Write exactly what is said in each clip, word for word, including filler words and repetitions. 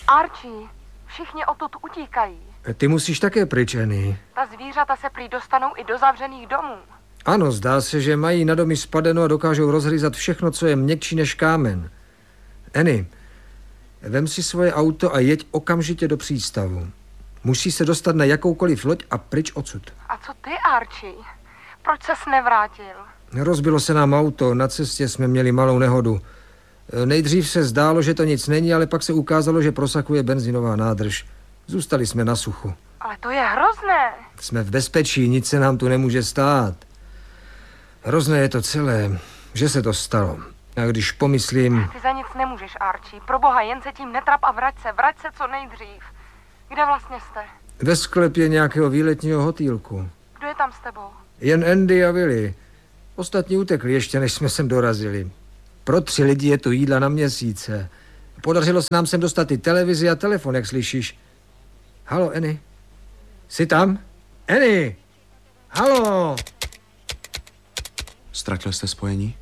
Archie, všichni odtud utíkají. Ty musíš také pryč, Annie. Ta zvířata se prý dostanou i do zavřených domů. Ano, zdá se, že mají na domy spadeno a dokážou rozhryzat všechno, co je měkčí než kámen. Annie, vem si svoje auto a jeď okamžitě do přístavu. Musí se dostat na jakoukoliv loď a pryč odsud. A co ty, Archie? Proč ses nevrátil? Rozbilo se nám auto, na cestě jsme měli malou nehodu. Nejdřív se zdálo, že to nic není, ale pak se ukázalo, že prosakuje benzinová nádrž. Zůstali jsme na suchu. Ale to je hrozné. Jsme v bezpečí, nic se nám tu nemůže stát. Hrozné je to celé, že se to stalo. A když pomyslím... Ty za nic nemůžeš, Archie. Proboha, jen se tím netrap a vrať se, vrať se co nejdřív. Kde vlastně jste? Ve sklepě nějakého výletního hotýlku. Kdo je tam s tebou? Jen Andy a Willy. Ostatní utekli ještě, než jsme sem dorazili. Pro tři lidi je tu jídla na měsíce. Podařilo se nám sem dostat i televizi a telefon, jak slyšíš. Halo, Annie? Jsi tam? Annie! Halo! Ztratil jste spojení?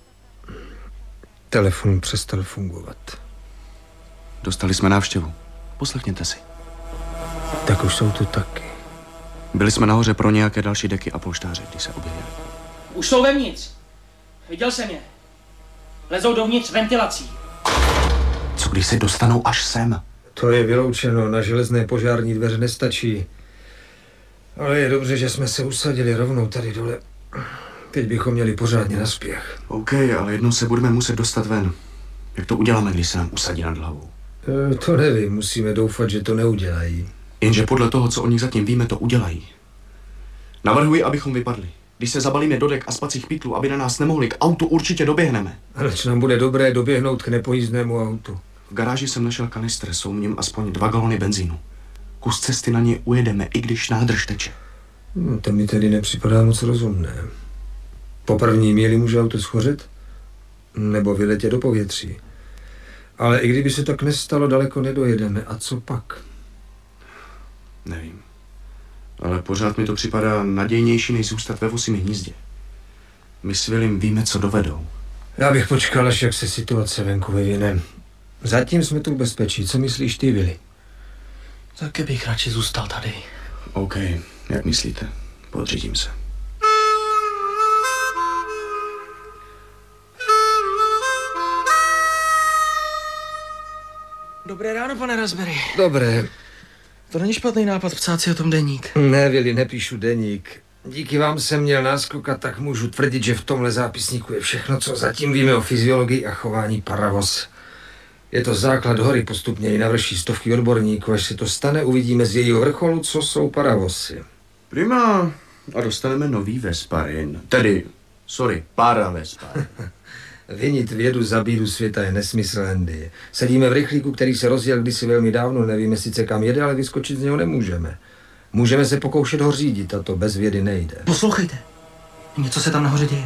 Telefon přestal fungovat. Dostali jsme návštěvu. Poslechněte si. Tak už jsou tu taky. Byli jsme nahoře pro nějaké další deky a polštáře, když se objevili. Už jsou vevnitř. Viděl jsem je. Lezou dovnitř ventilací. Co když se dostanou až sem? To je vyloučeno, na železné požární dveře nestačí. Ale je dobře, že jsme se usadili rovnou tady dole. Teď bychom měli pořádně na spěch. OK, ale jednou se budeme muset dostat ven. Jak to uděláme, když se nám usadí nad hlavou? E, to nevím, musíme doufat, že to neudělají. Jenže podle toho, co o nich zatím víme, to udělají. Navrhuji, abychom vypadli. Když se zabalíme do dek a spacích pytlů, aby na nás nemohli, k autu určitě doběhneme. Aleč nám bude dobré doběhnout k nepojízdnému autu. V garáži jsem našel kanistr, jsou v něm aspoň dva galony benzínu. Kus cesty na něj ujedeme, i když nádrž teče. No, to mi tedy nepřipadá moc rozumné. Po první míli může auto schořet, nebo vyletět do povětří. Ale i kdyby se tak nestalo, daleko nedojedeme. A co pak? Nevím. Ale pořád mi to připadá nadějnější, než zůstat ve vosím hnízdě. My s Willym víme, co dovedou. Já bych počkal, až jak se situace venku vyvine. Zatím jsme tu v bezpečí. Co myslíš ty, Willy? Taky bych radši zůstal tady. OK, jak myslíte? Podřídím se. Dobré ráno, pane Raspberry. Dobré. To není špatný nápad psát si o tom deník. Ne, Willy, nepíšu deník. Díky vám jsem měl náskok a tak můžu tvrdit, že v tomhle zápisníku je všechno, co zatím víme o fyziologii a chování paravos. Je to základ hory, postupně ji navrší stovky odborníků. Až se to stane, uvidíme z jejího vrcholu, co jsou paravosy. Prima. A dostaneme nový vesparin. Tedy, sorry, paravesparin. Vinit vědu za bídu světa je nesmysl, Andy. Sedíme v rychlíku, který se rozjel kdysi velmi dávno, nevíme sice kam jede, ale vyskočit z něho nemůžeme. Můžeme se pokoušet ho řídit, a to bez vědy nejde. Poslouchejte, něco se tam nahoře děje.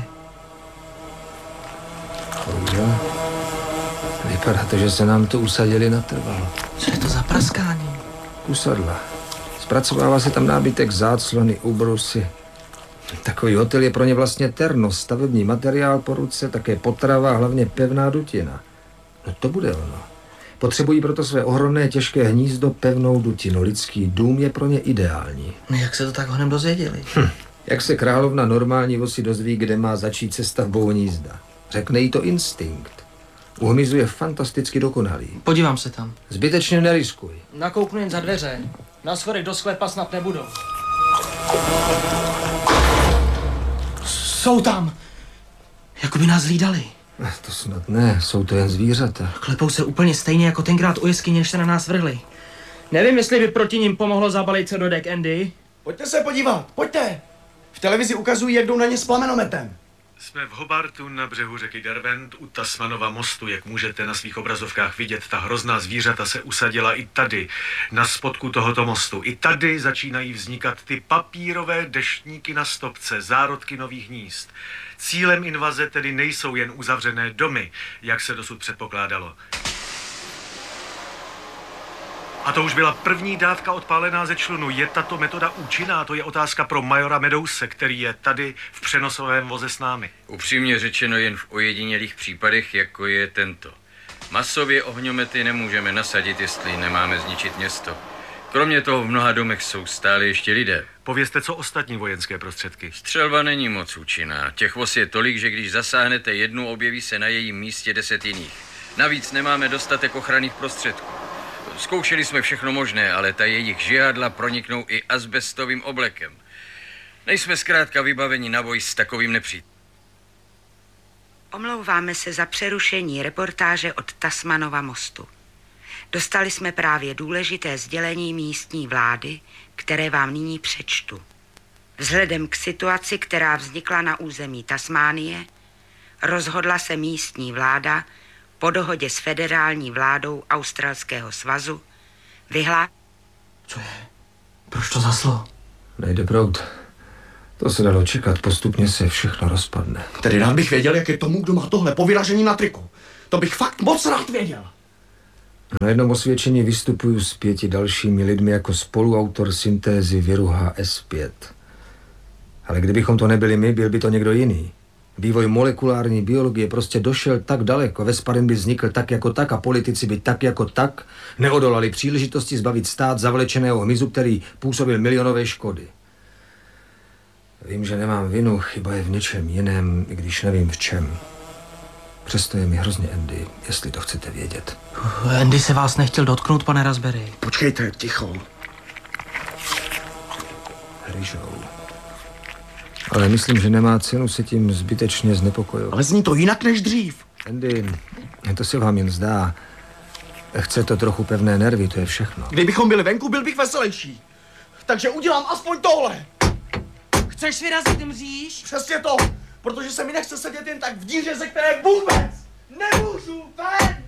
Bohužel. Vypadá to, že se nám to usadili natrvalo. Co je to za praskání? Usadla. Zpracovává se tam nábytek, záclony, ubrusy. Takový hotel je pro ně vlastně terno, stavební materiál po ruce, také potrava, hlavně pevná dutina. No to bude ono. Potřebují proto své ohromné těžké hnízdo, pevnou dutinu. Lidský dům je pro ně ideální. No jak se to tak honem dozvěděli? Hm. Jak se královna normální vosi dozví, kde má začít se stavbou hnízda? Řekne jí to instinkt. U hmyzu je fantasticky dokonalý. Podívám se tam. Zbytečně neriskuj. Nakouknu jen za dveře. Na schodech do sklepa snad nebudou. Jsou tam! Jakoby nás hlídali. To snad ne, jsou to jen zvířata. Klepou se úplně stejně jako tenkrát u jeskyně, než se na nás vrhli. Nevím, jestli by proti nim pomohlo zabalit se do dek, Andy. Pojďte se podívat, pojďte! V televizi ukazují, jak jdou na ně s plamenometem. Jsme v Hobartu na břehu řeky Derwent u Tasmanova mostu. Jak můžete na svých obrazovkách vidět, ta hrozná zvířata se usadila i tady, na spodku tohoto mostu. I tady začínají vznikat ty papírové deštníky na stopce, zárodky nových hnízd. Cílem invaze tedy nejsou jen uzavřené domy, jak se dosud předpokládalo. A to už byla první dávka odpálená ze člunu. Je tato metoda účinná? To je otázka pro majora Medouse, který je tady v přenosovém voze s námi. Upřímně řečeno jen v ojedinělých případech, jako je tento. Masově ohňomety nemůžeme nasadit, jestli nemáme zničit město. Kromě toho v mnoha domech jsou stále ještě lidé. Povězte, co ostatní vojenské prostředky. Střelba není moc účinná. Těch vos je tolik, že když zasáhnete jednu, objeví se na jejím místě deset jiných. Navíc nemáme dostatek ochranných prostředků. Zkoušeli jsme všechno možné, ale ta jejich žihadla proniknou i asbestovým oblekem. Nejsme zkrátka vybaveni na boj s takovým nepřítelem. Omlouváme se za přerušení reportáže od Tasmanova mostu. Dostali jsme právě důležité sdělení místní vlády, které vám nyní přečtu. Vzhledem k situaci, která vznikla na území Tasmánie, rozhodla se místní vláda po dohodě s federální vládou Australského svazu vyhlá... Co je? Proč to zaslo? Nejde proud. To se dalo čekat, postupně se všechno rozpadne. Tedy rád bych věděl, jak je tomu, kdo má tohle povyražení na triku. To bych fakt moc rád věděl. Na jednom osvědčení vystupuju s pěti dalšími lidmi jako spoluautor syntézy viru H S pět. Ale kdybychom to nebyli my, byl by to někdo jiný. Vývoj molekulární biologie prostě došel tak daleko, Vesparin by vznikl tak jako tak a politici by tak jako tak neodolali příležitosti zbavit stát zavlečeného hmyzu, který působil milionové škody. Vím, že nemám vinu, chyba je v něčem jiném, i když nevím v čem. Přesto je mi hrozně Andy, jestli to chcete vědět. Andy se vás nechtěl dotknout, pane Raspberry. Počkejte, ticho. Hryžou. Ale myslím, že nemá cenu se tím zbytečně znepokojovat. Ale zní to jinak než dřív. Andy, to se vám jen zdá. Chce to trochu pevné nervy, to je všechno. Kdybychom byli venku, byl bych veselější. Takže udělám aspoň tohle. Chceš vyrazit mříž? Přesně to, protože se mi nechce sedět jen tak v díře, ze které vůbec nemůžu ven.